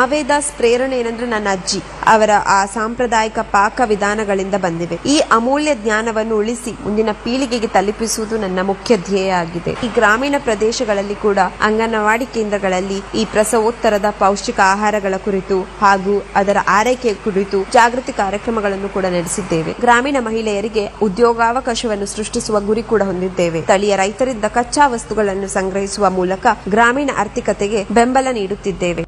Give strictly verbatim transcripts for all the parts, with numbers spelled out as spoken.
ಮಾವೇದಾಸ್ ಪ್ರೇರಣೆ ಏನಂದ್ರೆ ನನ್ನ ಅಜ್ಜಿ ಅವರ ಆ ಸಾಂಪ್ರದಾಯಿಕ ಪಾಕ ವಿಧಾನಗಳಿಂದ ಬಂದಿವೆ. ಈ ಅಮೂಲ್ಯ ಜ್ಞಾನವನ್ನು ಉಳಿಸಿ ಮುಂದಿನ ಪೀಳಿಗೆಗೆ ತಲುಪಿಸುವುದು ನನ್ನ ಮುಖ್ಯ ಧ್ಯೇಯ ಆಗಿದೆ. ಈ ಗ್ರಾಮೀಣ ಪ್ರದೇಶಗಳಲ್ಲಿ ಕೂಡ ಅಂಗನವಾಡಿ ಕೇಂದ್ರಗಳಲ್ಲಿ ಈ ಪ್ರಸವೋತ್ತರದ ಪೌಷ್ಟಿಕ ಆಹಾರಗಳ ಕುರಿತು ಹಾಗೂ ಅದರ ಆರೈಕೆ ಕುರಿತು ಜಾಗೃತಿ ಕಾರ್ಯಕ್ರಮಗಳನ್ನು ಕೂಡ ನಡೆಸಿದ್ದೇವೆ. ಗ್ರಾಮೀಣ ಮಹಿಳೆಯರಿಗೆ ಉದ್ಯೋಗಾವಕಾಶವನ್ನು ಸೃಷ್ಟಿಸುವ ಗುರಿ ಕೂಡ ಹೊಂದಿದ್ದೇವೆ. ಸ್ಥಳೀಯ ರೈತರಿಂದ ಕಚ್ಚಾ ವಸ್ತುಗಳನ್ನು ಸಂಗ್ರಹಿಸುವ ಮೂಲಕ ಗ್ರಾಮೀಣ ಆರ್ಥಿಕತೆಗೆ ಬೆಂಬಲ ನೀಡುತ್ತಿದ್ದೇವೆ.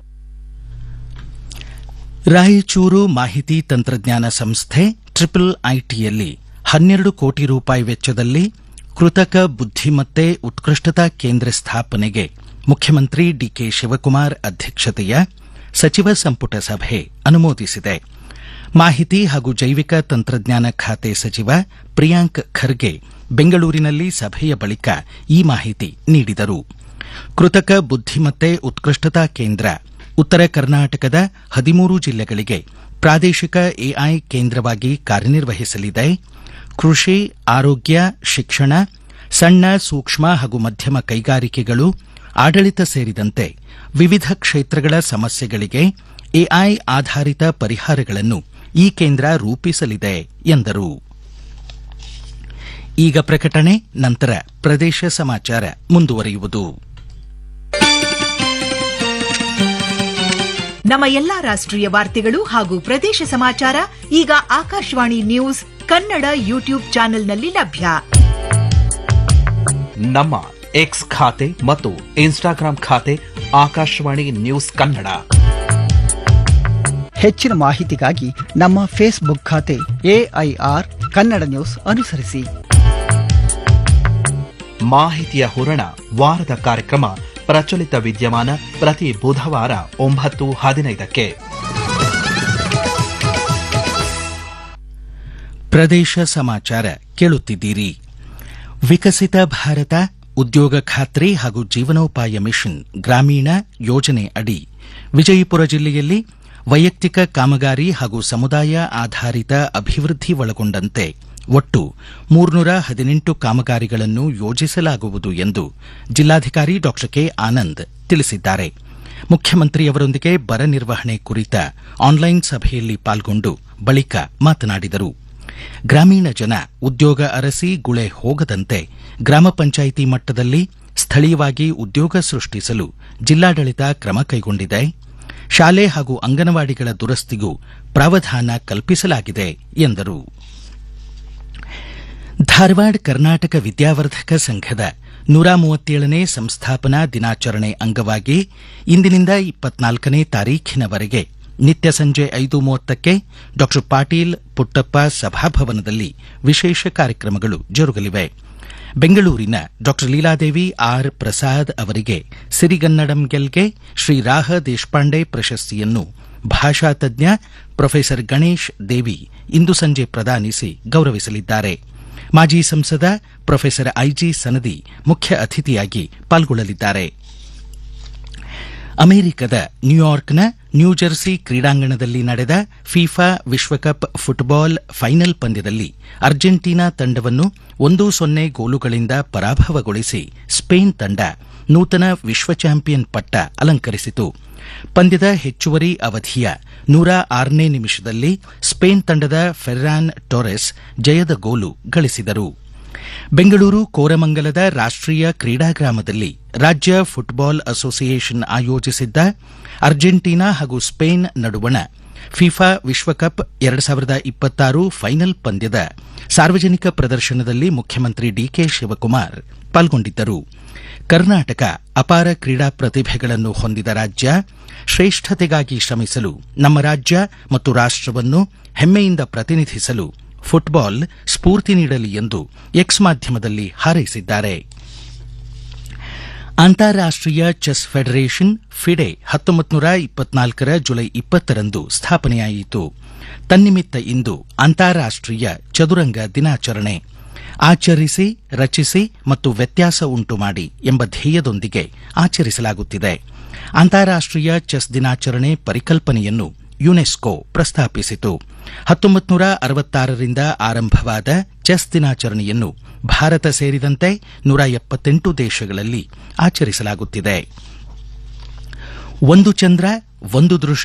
ರಾಯಚೂರು ಮಾಹಿತಿ ತಂತ್ರಜ್ಞಾನ ಸಂಸ್ಥೆ ಟ್ರಿಪಲ್ ಐಟಿಯಲ್ಲಿ ಹನ್ನೆರಡು ಕೋಟಿ ರೂಪಾಯಿ ವೆಚ್ಚದಲ್ಲಿ ಕೃತಕ ಬುದ್ದಿಮತ್ತೆ ಉತ್ಕೃಷ್ಟತಾ ಕೇಂದ್ರ ಸ್ಥಾಪನೆಗೆ ಮುಖ್ಯಮಂತ್ರಿ ಡಿಕೆ ಶಿವಕುಮಾರ್ ಅಧ್ಯಕ್ಷತೆಯ ಸಚಿವ ಸಂಪುಟ ಸಭೆ ಅನುಮೋದಿಸಿದೆ. ಮಾಹಿತಿ ಹಾಗೂ ಜೈವಿಕ ತಂತ್ರಜ್ಞಾನ ಖಾತೆ ಸಚಿವ ಪ್ರಿಯಾಂಕ್ ಖರ್ಗೆ ಬೆಂಗಳೂರಿನಲ್ಲಿ ಸಭೆಯ ಬಳಿಕ ಈ ಮಾಹಿತಿ ನೀಡಿದರು. ಕೃತಕ ಬುದ್ದಿಮತ್ತೆ ಉತ್ಕೃಷ್ಟತಾ ಕೇಂದ್ರ ಉತ್ತರ ಕರ್ನಾಟಕದ ಹದಿಮೂರು ಜಿಲ್ಲೆಗಳಿಗೆ ಪ್ರಾದೇಶಿಕ ಎಐ ಕೇಂದ್ರವಾಗಿ ಕಾರ್ಯನಿರ್ವಹಿಸಲಿದೆ. ಕೃಷಿ, ಆರೋಗ್ಯ, ಶಿಕ್ಷಣ, ಸಣ್ಣ, ಸೂಕ್ಷ್ಮ ಹಾಗೂ ಮಧ್ಯಮ ಕೈಗಾರಿಕೆಗಳು, ಆಡಳಿತ ಸೇರಿದಂತೆ ವಿವಿಧ ಕ್ಷೇತ್ರಗಳ ಸಮಸ್ಯೆಗಳಿಗೆ ಎಐ ಆಧಾರಿತ ಪರಿಹಾರಗಳನ್ನು ಈ ಕೇಂದ್ರ ರೂಪಿಸಲಿದೆ ಎಂದರು. ಈಗ ಪ್ರಕಟಣೆ, ನಂತರ ಪ್ರದೇಶ ಸಮಾಚಾರ ಮುಂದುವರಿಯುವುದು. ನಮ್ಮ ಎಲ್ಲಾ ರಾಷ್ಟ್ರೀಯ ವಾರ್ತೆಗಳು ಹಾಗೂ ಪ್ರದೇಶ ಸಮಾಚಾರ ಈಗ ಆಕಾಶವಾಣಿ ನ್ಯೂಸ್ ಕನ್ನಡ ಯೂಟ್ಯೂಬ್ ಚಾನೆಲ್ನಲ್ಲಿ ಲಭ್ಯ. ನಮ್ಮ ಎಕ್ಸ್ ಖಾತೆ ಮತ್ತು ಇನ್ಸ್ಟಾಗ್ರಾಂ ಖಾತೆ ಆಕಾಶವಾಣಿ ನ್ಯೂಸ್ ಕನ್ನಡ. ಹೆಚ್ಚಿನ ಮಾಹಿತಿಗಾಗಿ ನಮ್ಮ ಫೇಸ್ಬುಕ್ ಖಾತೆ ಎಐಆರ್ ಕನ್ನಡ ನ್ಯೂಸ್ ಅನುಸರಿಸಿ. ಮಾಹಿತಿಯ ಹೂರಣ ವಾರದ ಕಾರ್ಯಕ್ರಮ ಪ್ರಚಲಿತ ವಿದ್ಯಮಾನ ಪ್ರತಿ ಬುಧವಾರ ಒಂಬತ್ತು ಹದಿನೈದಕ್ಕೆ. ಪ್ರದೇಶ ಸಮಾಚಾರ ಕೇಳುತ್ತಿದ್ದೀರಿ. ವಿಕಸಿತ ಭಾರತ ಉದ್ಯೋಗ ಖಾತ್ರಿ ಹಾಗೂ ಜೀವನೋಪಾಯ ಮಿಷನ್ ಗ್ರಾಮೀಣ ಯೋಜನೆ ಅಡಿ ವಿಜಯಪುರ ಜಿಲ್ಲೆಯಲ್ಲಿ ವೈಯಕ್ತಿಕ ಕಾಮಗಾರಿ ಹಾಗೂ ಸಮುದಾಯ ಆಧಾರಿತ ಅಭಿವೃದ್ಧಿ ಒಳಗೊಂಡಂತೆ ಒಟ್ಟು ಮೂರ್ನೂರ ಹದಿನೆಂಟು ಕಾಮಗಾರಿಗಳನ್ನು ಯೋಜಿಸಲಾಗುವುದು ಎಂದು ಜಿಲ್ಲಾಧಿಕಾರಿ ಡಾ ಕೆ ಆನಂದ್ ತಿಳಿಸಿದ್ದಾರೆ. ಮುಖ್ಯಮಂತ್ರಿಯವರೊಂದಿಗೆ ಬರ ನಿರ್ವಹಣೆ ಕುರಿತ ಆನ್ಲೈನ್ ಸಭೆಯಲ್ಲಿ ಪಾಲ್ಗೊಂಡು ಬಳಿಕ ಮಾತನಾಡಿದರು. ಗ್ರಾಮೀಣ ಜನ ಉದ್ಯೋಗ ಅರಸಿ ಗುಳೆ ಹೋಗದಂತೆ ಗ್ರಾಮ ಪಂಚಾಯಿತಿ ಮಟ್ಟದಲ್ಲಿ ಸ್ಥಳೀಯವಾಗಿ ಉದ್ಯೋಗ ಸೃಷ್ಟಿಸಲು ಜಿಲ್ಲಾಡಳಿತ ಕ್ರಮ ಕೈಗೊಂಡಿದೆ. ಶಾಲೆ ಹಾಗೂ ಅಂಗನವಾಡಿಗಳ ದುರಸ್ತಿಗೂ ಪ್ರಾವಧಾನ ಕಲ್ಪಿಸಲಾಗಿದೆ ಎಂದರು. ಧಾರವಾಡ ಕರ್ನಾಟಕ ವಿದ್ಯಾವರ್ಧಕ ಸಂಘದ ನೂರ ಮೂವತ್ತೇಳನೇ ಸಂಸ್ಥಾಪನಾ ದಿನಾಚರಣೆ ಅಂಗವಾಗಿ ಇಂದಿನಿಂದ ಇಪ್ಪತ್ನಾಲ್ಕನೇ ತಾರೀಖಿನವರೆಗೆ ನಿತ್ಯ ಸಂಜೆ ಐದು ಮೂವತ್ತಕ್ಕೆ ಡಾ ಪಾಟೀಲ್ ಪುಟ್ಟಪ್ಪ ಸಭಾಭವನದಲ್ಲಿ ವಿಶೇಷ ಕಾರ್ಯಕ್ರಮಗಳು ಜರುಗಲಿವೆ. ಬೆಂಗಳೂರಿನ ಡಾ ಲೀಲಾದೇವಿ ಆರ್ ಪ್ರಸಾದ್ ಅವರಿಗೆ ಸಿರಿಗನ್ನಡಂ ಗೆಲ್ಗೆ ಶ್ರೀ ರಾಹ ದೇಶಪಾಂಡೆ ಪ್ರಶಸ್ತಿಯನ್ನು ಭಾಷಾ ತಜ್ಞ ಪ್ರೊಫೆಸರ್ ಗಣೇಶ್ ದೇವಿ ಇಂದು ಸಂಜೆ ಪ್ರದಾನಿಸಿ ಗೌರವಿಸಲಿದ್ದಾರೆ. ಮಾಜಿ ಸಂಸದ ಪ್ರೊಫೆಸರ್ ಐಜಿ ಸನದಿ ಮುಖ್ಯ ಅತಿಥಿಯಾಗಿ ಪಾಲ್ಗೊಳ್ಳಲಿದ್ದಾರೆ. ಅಮೆರಿಕದ ನ್ಯೂಯಾರ್ಕ್ನ ನ್ಯೂಜೆರ್ಸಿ ಕ್ರೀಡಾಂಗಣದಲ್ಲಿ ನಡೆದ ಫಿಫಾ ವಿಶ್ವಕಪ್ ಫುಟ್ಬಾಲ್ ಫೈನಲ್ ಪಂದ್ಯದಲ್ಲಿ ಅರ್ಜೆಂಟೀನಾ ತಂಡವನ್ನು ಒಂದು ಸೊನ್ನೆ ಗೋಲುಗಳಿಂದ ಪರಾಭವಗೊಳಿಸಿ ಸ್ಪೇನ್ ತಂಡ ನೂತನ ವಿಶ್ವ ಚಾಂಪಿಯನ್ ಪಟ್ಟ ಅಲಂಕರಿಸಿತು. ಪಂದ್ಯದ ಹೆಚ್ಚುವರಿ ಅವಧಿಯ ನೂರ ಆರನೇ ನಿಮಿಷದಲ್ಲಿ ಸ್ಪೇನ್ ತಂಡದ ಫೆರ್ರಾನ್ ಟೊರೆಸ್ ಜಯದ ಗೋಲು ಗಳಿಸಿದರು. ಬೆಂಗಳೂರು ಕೋರಮಂಗಲದ ರಾಷ್ಟೀಯ ಕ್ರೀಡಾಗ್ರಾಮದಲ್ಲಿ ರಾಜ್ಯ ಫುಟ್ಬಾಲ್ ಅಸೋಸಿಯೇಷನ್ ಆಯೋಜಿಸಿದ್ದ ಅರ್ಜೆಂಟೀನಾ ಹಾಗೂ ಸ್ಪೇನ್ ನಡುವಣ ಫಿಫಾ ವಿಶ್ವಕಪ್ ಎರಡು ಸಾವಿರದ ಇಪ್ಪತ್ತಾರು ಫೈನಲ್ ಪಂದ್ಯದ ಸಾರ್ವಜನಿಕ ಪ್ರದರ್ಶನದಲ್ಲಿ ಮುಖ್ಯಮಂತ್ರಿ ಡಿಕೆ ಶಿವಕುಮಾರ್ ಪಾಲ್ಗೊಂಡಿದ್ದರು. ಕರ್ನಾಟಕ ಅಪಾರ ಕ್ರೀಡಾ ಪ್ರತಿಭೆಗಳನ್ನು ಹೊಂದಿದ ರಾಜ್ಯ, ಶ್ರೇಷ್ಠತೆಗಾಗಿ ಶ್ರಮಿಸಲು ನಮ್ಮ ರಾಜ್ಯ ಮತ್ತು ರಾಷ್ಟವನ್ನು ಹೆಮ್ಮೆಯಿಂದ ಪ್ರತಿನಿಧಿಸಲು ಫುಟ್ಬಾಲ್ ಸ್ಫೂರ್ತಿ ನೀಡಲಿ ಎಂದು ಎಕ್ಸ್ ಮಾಧ್ಯಮದಲ್ಲಿ ಹಾರೈಸಿದ್ದಾರೆ. ಅಂತಾರಾಷ್ಟೀಯ ಚೆಸ್ ಫೆಡರೇಷನ್ ಫಿಡೆ ಹತ್ತೊಂಬತ್ತು ನೂರ ಇಪ್ಪತ್ನಾಲ್ಕರ ಜುಲೈ ಇಪ್ಪತ್ತರಂದು ಸ್ಥಾಪನೆಯಾಯಿತು. ತನ್ನಿಮಿತ್ತ ಇಂದು ಅಂತಾರಾಷ್ಟೀಯ ಚದುರಂಗ ದಿನಾಚರಣೆ. ಆಚರಿಸಿ, ರಚಿಸಿ ಮತ್ತು ವ್ಯತ್ಯಾಸ ಉಂಟು ಮಾಡಿ ಎಂಬ ಧ್ಯೇಯದೊಂದಿಗೆ ಆಚರಿಸಲಾಗುತ್ತಿದೆ. ಅಂತಾರಾಷ್ಟೀಯ ಚೆಸ್ ದಿನಾಚರಣೆ ಪರಿಕಲ್ಪನೆಯನ್ನು ಯುನೆಸ್ಕೋ ಪ್ರಸ್ತಾಪಿಸಿತು. ಹತ್ತೊಂಬತ್ತು ನೂರ ಅರವತ್ತಾರರಿಂದ ಆರಂಭವಾದ ಚೆಸ್ ದಿನಾಚರಣೆಯನ್ನು ಭಾರತ ಸೇರಿದಂತೆ ನೂರ ಎಪ್ಪತ್ತೆಂಟು ದೇಶಗಳಲ್ಲಿ ಆಚರಿಸಲಾಗುತ್ತಿದೆ. ಒಂದು ಚಂದ್ರ ಒಂದು ದೃಷ್ಟಿ